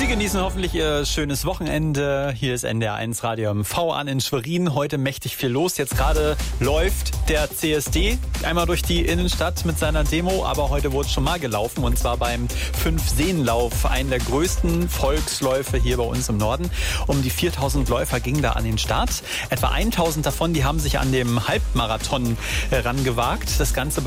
genießen hoffentlich Ihr schönes Wochenende. Hier ist NDR1 Radio MV an in Schwerin. Heute mächtig viel los. Jetzt gerade läuft der CSD einmal durch die Innenstadt mit seiner Demo, aber heute wurde es schon mal gelaufen und zwar beim Fünf-Seen-Lauf, einen der größten Volksläufe hier bei uns im Norden. Um die 4000 Läufer ging da an den Start. Etwa 1000 davon, die haben sich an dem Halbmarathon rangewagt. Das Ganze